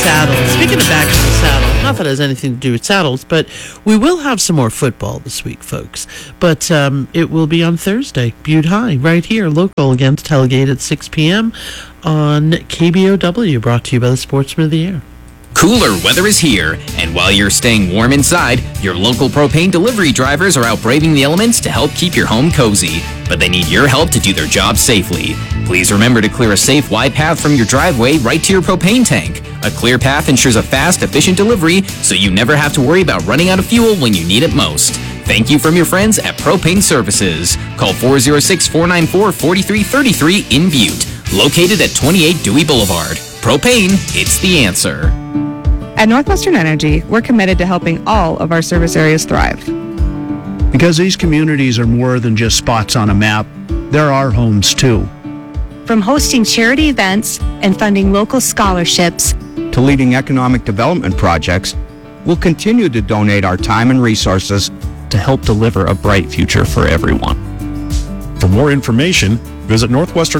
saddle. Speaking of back in the saddle, not that it has anything to do with saddles, but we will have some more football this week, folks. But it will be on Thursday, Butte High, right here, local against Hellgate at 6 p.m. on KBOW, brought to you by the Sportsman of the Year. Cooler weather is here, and while you're staying warm inside, your local propane delivery drivers are out braving the elements to help keep your home cozy. But they need your help to do their job safely. Please remember to clear a safe, wide path from your driveway right to your propane tank. A clear path ensures a fast, efficient delivery, so you never have to worry about running out of fuel when you need it most. Thank you from your friends at Propane Services. Call 406-494-4333 in Butte. Located at 28 Dewey Boulevard. Propane, it's the answer. At Northwestern Energy, we're committed to helping all of our service areas thrive. Because these communities are more than just spots on a map, they're our homes too. From hosting charity events and funding local scholarships to leading economic development projects, we'll continue to donate our time and resources to help deliver a bright future for everyone. For more information, visit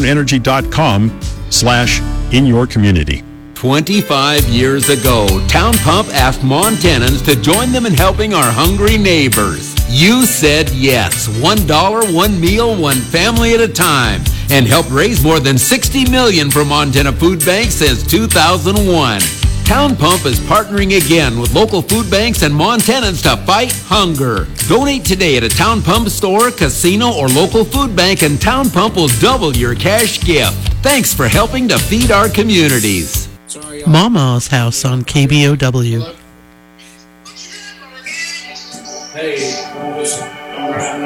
northwesternenergy.com/inyourcommunity. 25 years ago, Town Pump asked Montanans to join them in helping our hungry neighbors. You said yes. $1, one meal, one family at a time, and helped raise more than $60 million for Montana Food Bank since 2001. Town Pump is partnering again with local food banks and Montanans to fight hunger. Donate today at a Town Pump store, casino, or local food bank, and Town Pump will double your cash gift. Thanks for helping to feed our communities. Mama's House on KBOW.